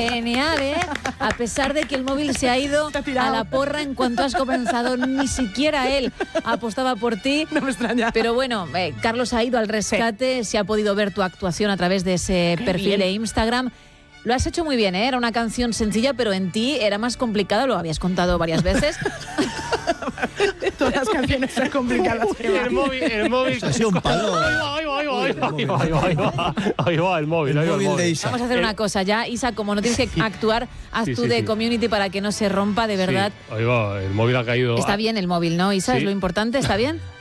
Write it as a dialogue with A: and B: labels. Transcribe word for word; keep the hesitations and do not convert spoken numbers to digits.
A: Genial, ¿eh? A pesar de que el móvil se ha ido a la porra en cuanto has comenzado, ni siquiera él apostaba por ti.
B: No me extraña.
A: Pero bueno, eh, Carlos ha ido al rescate, sí. Se ha podido ver tu actuación a través de ese Qué perfil bien. de Instagram. Lo has hecho muy bien, ¿eh? Era una canción sencilla, pero en ti era más complicado, lo habías contado varias veces.
B: Todas las canciones son complicadas.
C: El móvil, el móvil.
D: Ha sido un palo.
C: Ahí va, ahí va, ahí va, ahí va, ahí va, ahí va, ahí va el móvil, ahí va el móvil.
A: Vamos a hacer una cosa ya, Isa, como no tienes que actuar, haz
C: sí,
A: tú
C: sí,
A: de
C: sí.
A: community para que no se rompa, de verdad.
C: Sí, ahí va, el móvil ha caído.
A: Está bien el móvil, ¿no, Isa?
C: Sí.
A: Es lo importante, ¿está bien?